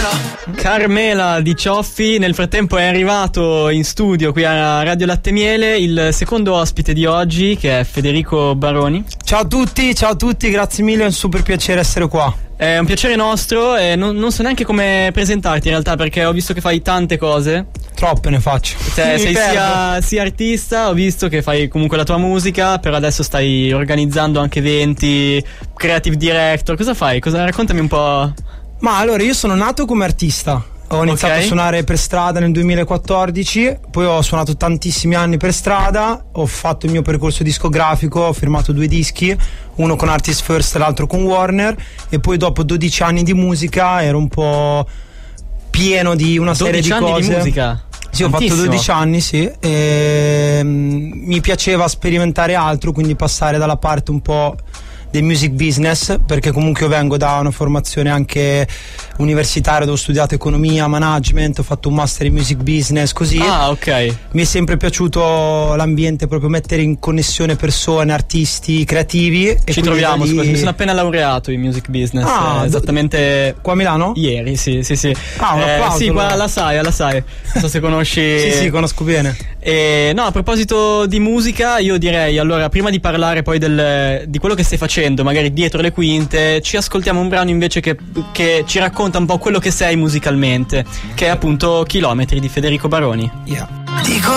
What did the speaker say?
Carmela di Cioffi. Nel frattempo è arrivato in studio qui a Radio Latte Miele il secondo ospite di oggi, che è Federico Baroni. Ciao a tutti, grazie mille, è un super piacere essere qua. È un piacere nostro e non so neanche come presentarti in realtà, perché ho visto che fai tante cose. Troppe ne faccio. Sei sia artista, ho visto che fai comunque la tua musica, però adesso stai organizzando anche eventi, creative director. Cosa fai? Raccontami un po'. Ma allora, io sono nato come artista. Ho iniziato a suonare per strada nel 2014, poi ho suonato tantissimi anni per strada, ho fatto il mio percorso discografico, ho firmato 2 dischi, uno con Artist First e l'altro con Warner, e poi dopo 12 anni di musica ero un po' pieno di una serie di cose. 12 anni di musica? Sì, ho fatto 12 anni, sì, e mi piaceva sperimentare altro, quindi passare dalla parte un po' del music business, perché comunque io vengo da una formazione anche universitaria dove ho studiato economia, management, ho fatto un master in music business, così. Ah, ok. Mi è sempre piaciuto l'ambiente, proprio mettere in connessione persone, artisti, creativi. E ci troviamo, scusa, mi sono appena laureato in music business. Esattamente qua a Milano? Ieri, sì. Ah, un applauso. Sì, qua alla SAI. Non so se conosci. Sì, conosco bene. No, a proposito di musica, io direi, allora, prima di parlare poi di quello che stai facendo, magari dietro le quinte, ci ascoltiamo un brano invece che ci racconta un po' quello che sei musicalmente, che è appunto Chilometri di Federico Baroni. Yeah.